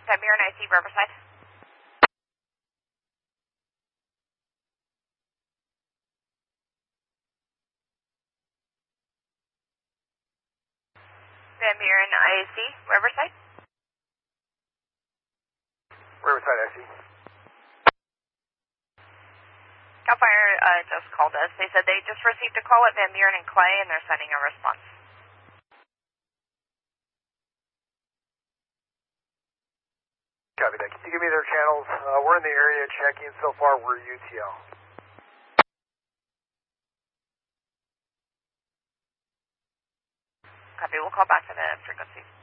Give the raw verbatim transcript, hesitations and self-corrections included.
Van Buren, I C, Riverside. Van Buren, I C, Riverside. Riverside, I C. Cal Fire uh, just called us. They said they just received a call at Van Buren and Clay, and they're sending a response. Copy that. Can you give me their channels? Uh, we're in the area checking. So far, we're U T L. Copy. We'll call back to the frequency.